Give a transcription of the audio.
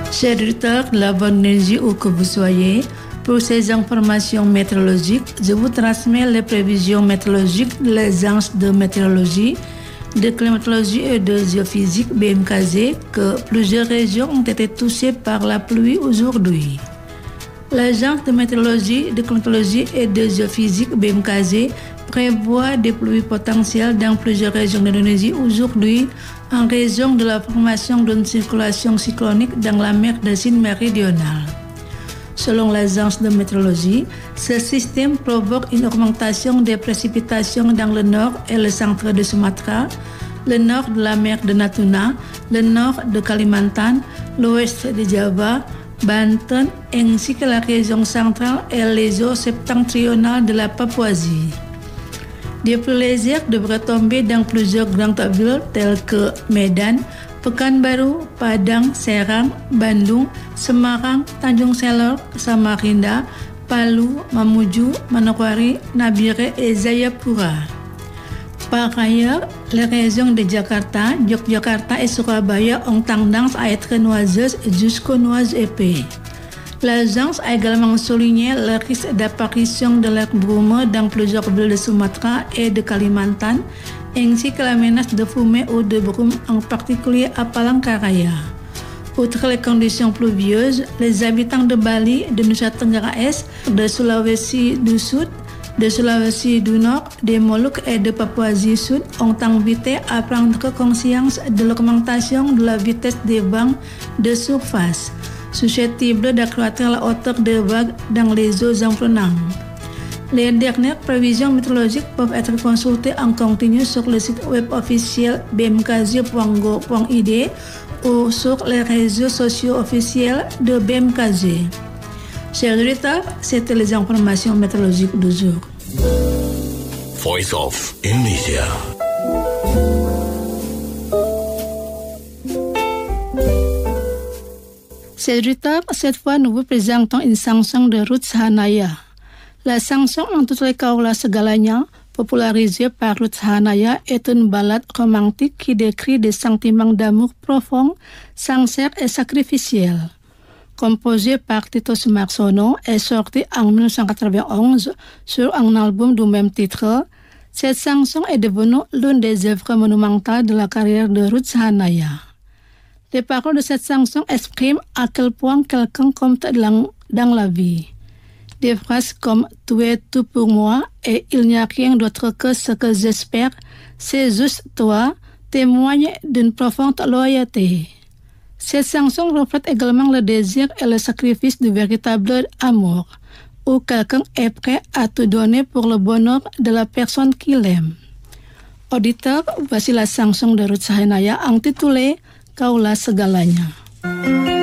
Chers auditeurs de la bonne énergie où que vous soyez, pour ces informations météorologiques, je vous transmets les prévisions météorologiques de l'Agence de météorologie, de climatologie et de géophysique BMKG que plusieurs régions ont été touchées par la pluie aujourd'hui. L'Agence de météorologie, de climatologie et de géophysique BMKG prévoit des pluies potentielles dans plusieurs régions d'Indonésie aujourd'hui en raison de la formation d'une circulation cyclonique dans la mer de Chine méridionale. Selon l'Agence de météorologie, ce système provoque une augmentation des précipitations dans le nord et le centre de Sumatra, le nord de la mer de Natuna, le nord de Kalimantan, l'ouest de Java, Banten, ainsi que la région centrale et les eaux septentrionales de la Papouasie. Des pluies légères devraient tomber dans plusieurs grandes villes telles que Medan, Pekanbaru, Padang, Serang, Bandung, Semarang, Tanjung Selor, Samarinda, Palu, Mamuju, Manokwari, Nabire et Jayapura. Par ailleurs, les régions de Jakarta, Yogyakarta et Surabaya ont tendance à être nuageuses jusqu'aux nuages épais. L'agence a également souligné le risque d'apparition de lacs brumeux dans plusieurs villes de Sumatra et de Kalimantan, ainsi que la menace de fumée ou de brume, en particulier à Palangkaraya. Outre les conditions pluvieuses, les habitants de Bali, de Nusa Tenggara Est, de Sulawesi du Sud, de Sulawesi du Nord, des Moluques et de Papouasie Sud ont invité à prendre conscience de l'augmentation de la vitesse des vents de surface, susceptible d'accroître la hauteur des vagues dans les eaux environnantes. Les dernières prévisions météorologiques peuvent être consultées en continu sur le site web officiel bmkg.go.id ou sur les réseaux sociaux officiels de BMKG. Chers auditeurs, c'était les informations météorologiques du jour. Voice of Indonesia. Chers auditeurs, cette fois nous vous présentons une chanson de Ruth Sahanaya. La chanson En toutes les kaulah segalanya, popularisée par Ruth Sahanaya, est une ballade romantique qui décrit des sentiments d'amour profond, sincères et sacrificiels. Composée par Tito Sumarsono et sortie en 1991 sur un album du même titre, cette chanson est devenue l'une des œuvres monumentales de la carrière de Ruth Sahanaya. Les paroles de cette chanson expriment à quel point quelqu'un compte dans la vie. Des phrases comme « Tu es tout pour moi » et « Il n'y a rien d'autre que ce que j'espère, c'est juste toi » témoignent d'une profonde loyauté. Cette chanson reflète également le désir et le sacrifice du véritable amour, où quelqu'un est prêt à tout donner pour le bonheur de la personne qu'il aime. Auditeur, voici la chanson de Ruth Sahanaya intitulée Kaulah Segalanya.